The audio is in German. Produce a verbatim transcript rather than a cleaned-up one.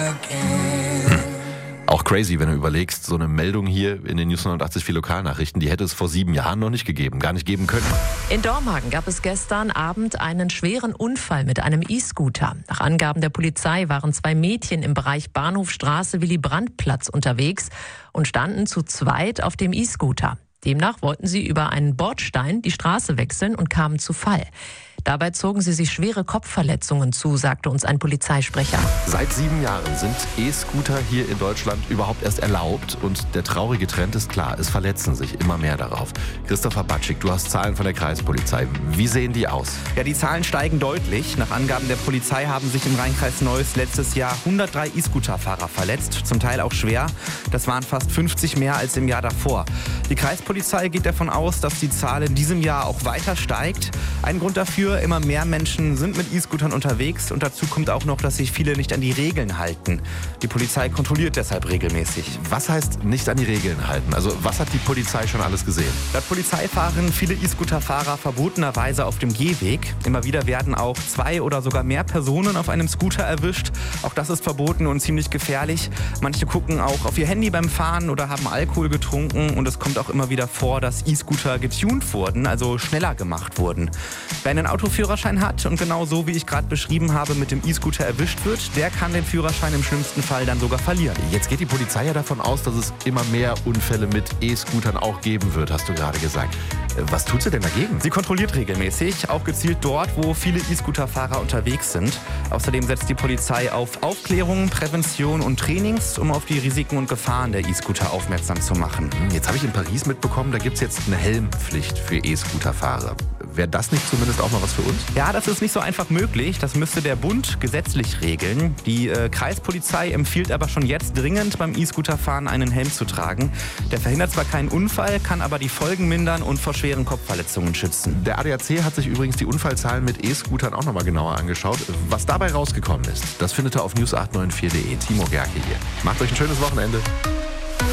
Auch crazy, wenn du überlegst, so eine Meldung hier in den News neunundachtzig Komma vier Lokalnachrichten, die hätte es vor sieben Jahren noch nicht gegeben, gar nicht geben können. In Dormagen gab es gestern Abend einen schweren Unfall mit einem E-Scooter. Nach Angaben der Polizei waren zwei Mädchen im Bereich Bahnhofstraße Willy-Brandt-Platz unterwegs und standen zu zweit auf dem E-Scooter. Demnach wollten sie über einen Bordstein die Straße wechseln und kamen zu Fall. Dabei zogen sie sich schwere Kopfverletzungen zu, sagte uns ein Polizeisprecher. Seit sieben Jahren sind E-Scooter hier in Deutschland überhaupt erst erlaubt. Und der traurige Trend ist klar, es verletzen sich immer mehr darauf. Christopher Batschik, du hast Zahlen von der Kreispolizei. Wie sehen die aus? Ja, die Zahlen steigen deutlich. Nach Angaben der Polizei haben sich im Rheinkreis Neuss letztes Jahr hundertdrei E-Scooter-Fahrer verletzt. Zum Teil auch schwer. Das waren fast fünfzig mehr als im Jahr davor. Die Kreispolizei geht davon aus, dass die Zahl in diesem Jahr auch weiter steigt. Ein Grund dafür: immer mehr Menschen sind mit E-Scootern unterwegs und dazu kommt auch noch, dass sich viele nicht an die Regeln halten. Die Polizei kontrolliert deshalb regelmäßig. Was heißt nicht an die Regeln halten? Also was hat die Polizei schon alles gesehen? Laut Polizei fahren viele E-Scooter-Fahrer verbotenerweise auf dem Gehweg. Immer wieder werden auch zwei oder sogar mehr Personen auf einem Scooter erwischt. Auch das ist verboten und ziemlich gefährlich. Manche gucken auch auf ihr Handy beim Fahren oder haben Alkohol getrunken und es kommt auch immer wieder vor, dass E-Scooter getuned wurden, also schneller gemacht wurden. Wer einen Autoführerschein hat und genau so, wie ich gerade beschrieben habe, mit dem E-Scooter erwischt wird, der kann den Führerschein im schlimmsten Fall dann sogar verlieren. Jetzt geht die Polizei ja davon aus, dass es immer mehr Unfälle mit E-Scootern auch geben wird, hast du gerade gesagt. Was tut sie denn dagegen? Sie kontrolliert regelmäßig, auch gezielt dort, wo viele E-Scooter-Fahrer unterwegs sind. Außerdem setzt die Polizei auf Aufklärung, Prävention und Trainings, um auf die Risiken und Gefahren der E-Scooter aufmerksam zu machen. Jetzt habe ich in Paris mitbekommen, da gibt es jetzt eine Helmpflicht für E-Scooter-Fahrer. Wäre das nicht zumindest auch mal was für uns? Ja, das ist nicht so einfach möglich. Das müsste der Bund gesetzlich regeln. Die äh, Kreispolizei empfiehlt aber schon jetzt dringend, beim E-Scooter-Fahren einen Helm zu tragen. Der verhindert zwar keinen Unfall, kann aber die Folgen mindern und vor schweren Kopfverletzungen schützen. Der A D A C hat sich übrigens die Unfallzahlen mit E-Scootern auch nochmal genauer angeschaut. Was dabei rausgekommen ist, das findet ihr auf news acht neun vier punkt de. Timo Gerke hier. Macht euch ein schönes Wochenende.